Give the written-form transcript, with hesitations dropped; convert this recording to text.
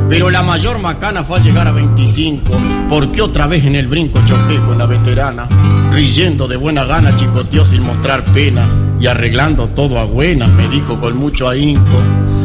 Pero la mayor macana fue al llegar a 25, porque otra vez en el brinco choqué con la veterana. Riendo de buena gana chicoteó sin mostrar pena, y arreglando todo a buenas me dijo con mucho ahínco: